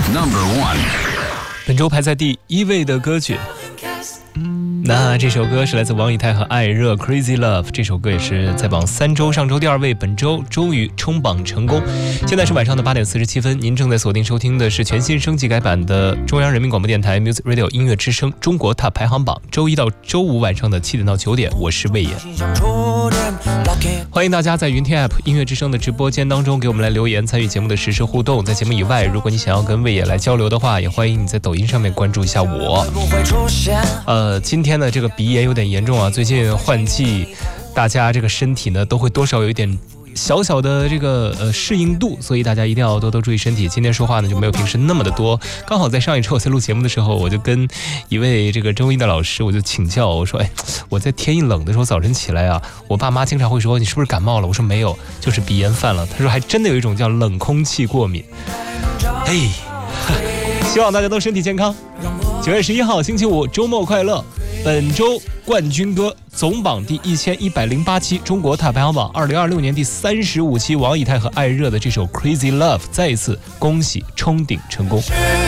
Number 1。 本周排在第1位的歌曲。那这首歌是来自王以太和艾热 Crazy Love， 这首歌也是在榜3周，上周第2位，本周终于冲榜成功。现在是晚上的8点47分，您正在锁定收听的是全新升级改版的中央人民广播电台 Music Radio 音乐之声中国 Top 排行榜，周一到周五晚上的7点到9点，我是魏野。欢迎大家在云听 App 音乐之声的直播间当中给我们来留言，参与节目的实时互动。在节目以外，如果你想要跟魏野来交流的话，也欢迎你在抖音上面关注一下我。今天呢这个鼻炎有点严重啊，最近换季，大家这个身体呢都会多少有一点小小的这个适应度，所以大家一定要多多注意身体。今天说话呢就没有平时那么的多，刚好在上一周我在录节目的时候，我就跟一位这个中医的老师我就请教，我说我在天一冷的时候早晨起来啊，我爸妈经常会说你是不是感冒了，我说没有，就是鼻炎犯了。他说还真的有一种叫冷空气过敏。希望大家都身体健康。9月11号星期五，周末快乐。本周冠军歌总榜第1108期，中国Top排行榜2026年第35期，王以太和艾热的这首 Crazy Love 再一次恭喜冲顶成功。